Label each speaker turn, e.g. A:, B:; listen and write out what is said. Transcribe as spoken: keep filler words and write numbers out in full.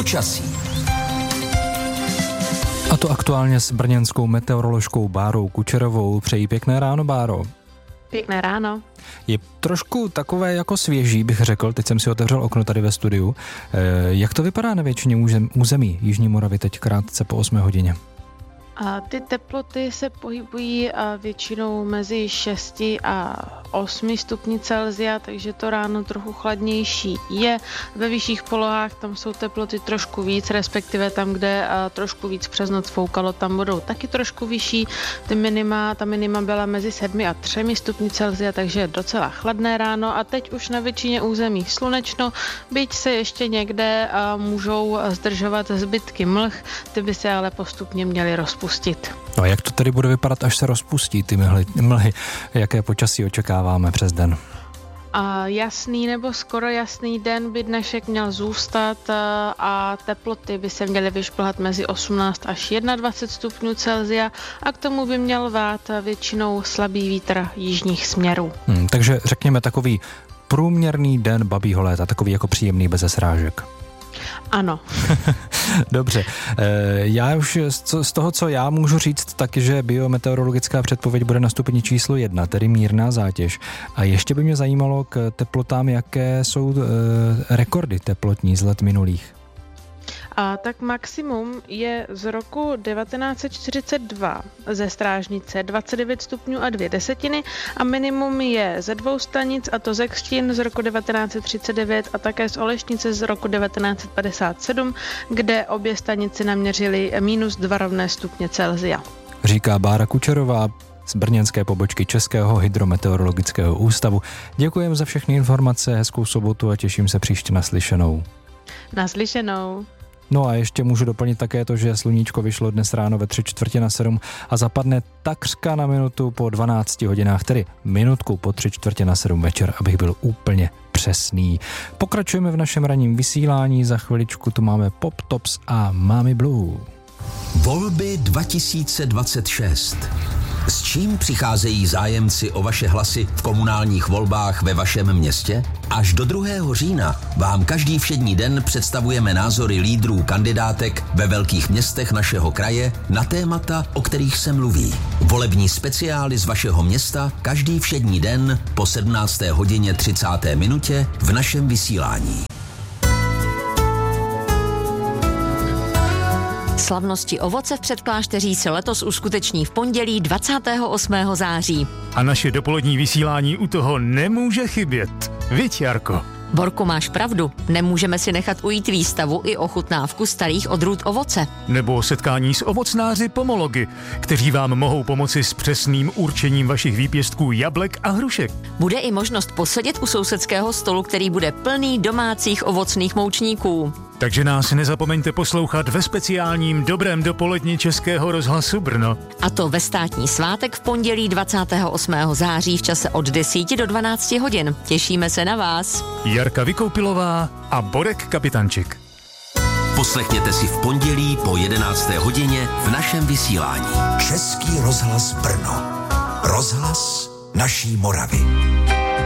A: Počasí.
B: A to aktuálně s brněnskou meteoroložkou Bárou Kučerovou. Přeji pěkné ráno, Báro.
C: Pěkné ráno.
B: Je trošku takové jako svěží, bych řekl, teď jsem si otevřel okno tady ve studiu. E, jak to vypadá na většině území Jižní Moravy teď krátce po osmé hodině?
C: A ty teploty se pohybují většinou mezi šesti a osmi stupni Celsia, takže to ráno trochu chladnější je. Ve vyšších polohách tam jsou teploty trošku víc, respektive tam, kde trošku víc přes noc foukalo, tam budou taky trošku vyšší. Ty minima, ta minima byla mezi sedmi a třemi stupni Celsia, takže docela chladné ráno a teď už na většině území slunečno, byť se ještě někde můžou zdržovat zbytky mlh, ty by se ale postupně měly rozpustit.
B: No a jak to tedy bude vypadat, až se rozpustí ty mlhy? mlhy? Jaké počasí očekáváme přes den?
C: A jasný nebo skoro jasný den by dnešek měl zůstat a teploty by se měly vyšplhat mezi osmnáct až dvacet jedna stupňů Celsia a k tomu by měl vát většinou slabý vítr jižních směrů.
B: Hmm, takže řekněme takový průměrný den babího léta, takový jako příjemný bez srážek.
C: Ano.
B: Dobře. Já už z toho, co já můžu říct, tak, že biometeorologická předpověď bude na stupni číslo jedna, tedy mírná zátěž. A ještě by mě zajímalo k teplotám, jaké jsou rekordy teplotní z let minulých.
C: A tak maximum je z roku devatenáct set čtyřicet dva ze Strážnice dvacet devět stupňů a dvě desetiny a minimum je ze dvou stanic, a to ze Křtin z roku devatenáct set třicet devět a také z Olešnice z roku devatenáct set padesát sedm, kde obě stanice naměřily minus dva rovné stupně Celsia.
B: Říká Bára Kučerová z brněnské pobočky Českého hydrometeorologického ústavu. Děkujem za všechny informace, hezkou sobotu a těším se příště naslyšenou.
C: Naslyšenou.
B: No a ještě můžu doplnit také to, že sluníčko vyšlo dnes ráno ve tři čtvrtě na sedm a zapadne takřka na minutu po dvanácti hodinách, tedy minutku po tři čtvrtě na sedm večer, abych byl úplně přesný. Pokračujeme v našem ranním vysílání, za chviličku tu máme Pop Tops a Mami Blue.
A: Volby dva tisíce dvacet šest. S čím přicházejí zájemci o vaše hlasy v komunálních volbách ve vašem městě? Až do druhého října vám každý všední den představujeme názory lídrů kandidátek ve velkých městech našeho kraje na témata, o kterých se mluví. Volební speciály z vašeho města každý všední den po sedmnácté hodině třicáté minutě v našem vysílání.
D: Slavnosti ovoce v Předklášteří se letos uskuteční v pondělí dvacátého osmého září.
E: A naše dopolední vysílání u toho nemůže chybět. Viď, Jarko?
D: Borko, máš pravdu. Nemůžeme si nechat ujít výstavu i ochutnávku starých odrůd ovoce.
E: Nebo setkání s ovocnáři pomology, kteří vám mohou pomoci s přesným určením vašich výpěstků jablek a hrušek.
D: Bude i možnost posedět u sousedského stolu, který bude plný domácích ovocných moučníků.
E: Takže nás nezapomeňte poslouchat ve speciálním Dobrém dopoledni Českého rozhlasu Brno.
D: A to ve státní svátek v pondělí dvacátého osmého září v čase od deseti do dvanácti hodin. Těšíme se na vás.
E: Jarka Vykoupilová a Borek Kapitančik.
A: Poslechněte si v pondělí po jedenácté hodině v našem vysílání. Český rozhlas Brno. Rozhlas naší Moravy.